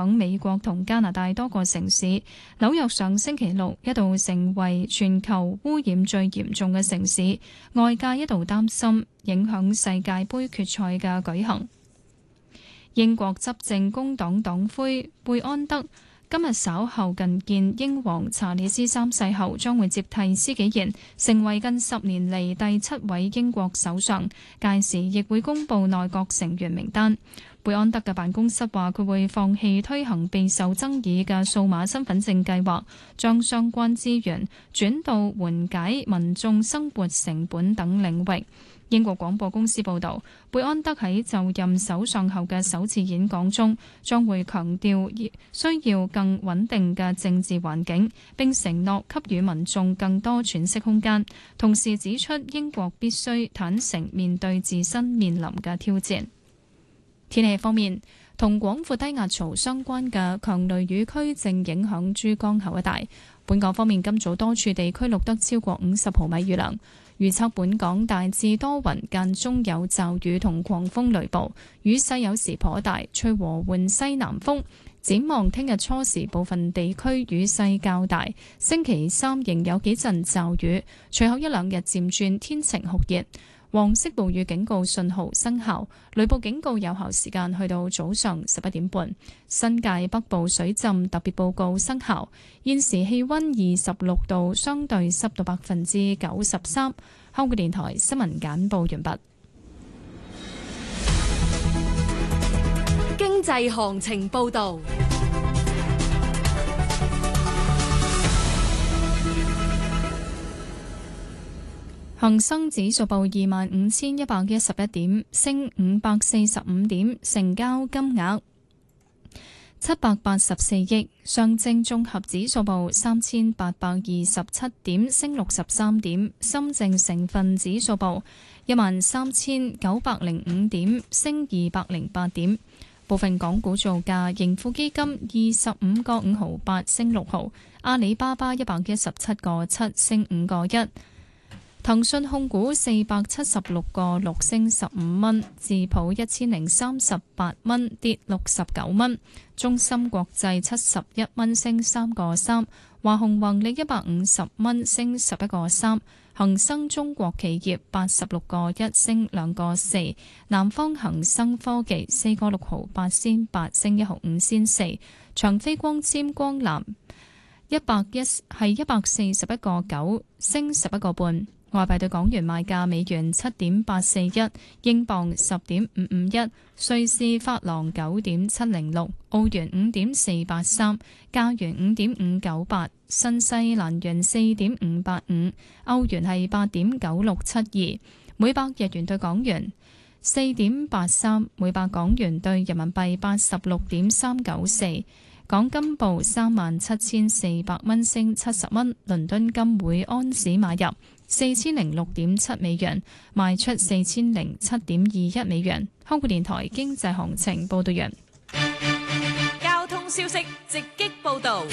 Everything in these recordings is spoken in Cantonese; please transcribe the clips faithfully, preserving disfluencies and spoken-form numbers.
響美國同加拿大多個城市。紐約上星期六一度成為全球污染最嚴重嘅城市，外界一度擔心影響世界盃決賽嘅舉行。英國執政工黨黨魁貝安德今日稍後覲見英皇查理斯三世後，將會接替施紀賢，成為近十年嚟第七位英國首相。屆時亦會公布內閣成員名單。貝安德嘅辦公室話，佢會放棄推行備受爭議嘅數碼身份證計劃，將相關資源轉到緩解民眾生活成本等領域。英國廣播公司報導，貝安德喺就任首相後嘅首次演講中，將會強調需要更穩定嘅政治環境，並承諾給予民眾更多喘息空間。同時指出，英國必須坦誠面對自身面臨嘅挑戰。天氣方面，同廣闊低壓槽相關嘅強雷雨區正影響珠江口一帶。本港方面，今早多處地區錄得超過五十毫米雨量。預測本港大致多雲，間中有驟雨同狂風雷暴，雨勢有時頗大，吹和緩西南風。展望聽日初時部分地區雨勢較大，星期三仍有幾陣驟雨，隨後一兩日漸轉天晴酷熱。黃色暴雨警告信號生效，雷暴警告有效時間去到早上十一點半。新界北部水浸特別報告生效。現時氣溫二十六度，相對濕度百分之九十三。香港電台新聞簡報完畢。 經濟行情報道。 恒生指數報二萬五千一百一十一點，升五百四十五點，成交金額七百八十四億。上證綜合指數報三千八百二十七點，升六十三點。深證成分指數報一萬三千九百零五點，升二百零八點。部分港股造價：盈富基金二十五個五毫八，升六毫；阿里巴巴一百一十七個七，升五個一。騰訊控股四百七十六個六，升十五蚊，智普一千零三十八蚊，跌六十九蚊，中芯國際七十一蚊，升三個三，華虹宏利一百五十蚊，升十一個三，恒生中國企業八十六個一，升兩個四，南方恒生科技四個六毫八仙八，升一毫五仙四，長飛光纖光纜一百一係一百四十一個九，升十一個半。外幣對港元賣價：美元七點八四一，英鎊十點五五一，瑞士法郎九點七零六，澳元五點四八三，加元五點五九八，新西蘭元四點五八五，歐元係八點九六七二，每百日元對港元四點八三，每百港元對人民幣八十六點三九四。港金報三萬七千四百蚊，升七十蚊。倫敦金每安士買入四千零六點七美元，賣出四千零七點二一美元。香港電台經濟行情報道完。 交通消息直擊報道。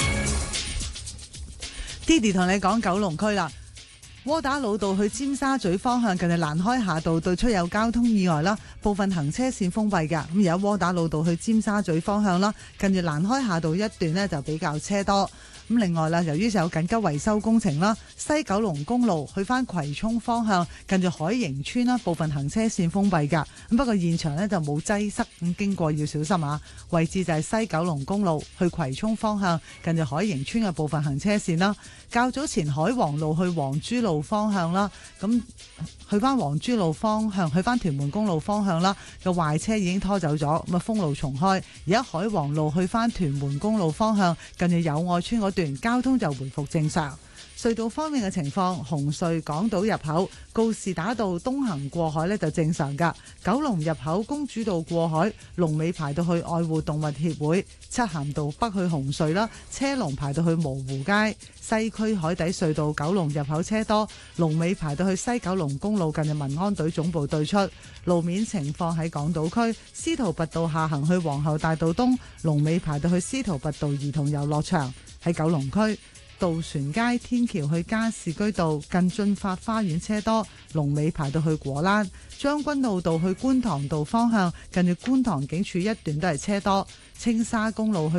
Didi 同你講九龍區啦。窩打老道去尖沙咀方向，近日蘭開夏道對出有交通意外啦，部分行車線封閉㗎。咁而家窩打老道去尖沙咀方向啦，近住蘭開夏道一段呢就比較車多。咁另外啦，由於有緊急維修工程啦，西九龍公路去翻葵涌方向，近住海盈村啦，部分行車線封閉㗎。咁不過現場呢就冇擠塞，咁經過要小心啊。位置就係西九龍公路去葵涌方向，近住海盈村嘅部分行車線啦。較早前海皇路去黃珠路方向啦，咁去翻黃珠路方向，去翻屯門公路方向啦，個壞車已經拖走咗，咁啊封路重開。而家海皇路去翻屯門公路方向，近住友愛村嗰段交通就回復正常。隧道方面嘅情況，紅隧港島入口告士打道東行過海呢就正常㗎，九龍入口公主道過海龍尾排到去愛護動物協會，漆咸道北去紅隧啦，車龍排到去蕪湖街，西區海底隧道九龍入口車多，龍尾排到去西九龍公路近住民安隊總部對出。路面情況喺港島區司徒拔道下行去皇后大道東，龍尾排到去司徒拔道兒童遊樂場。喺九龍區渡船街天橋去加士居道近駿發花園車多，龍尾排到去果欄。將軍澳道去觀塘道方向近住觀塘警署一段都係車多。青沙公路去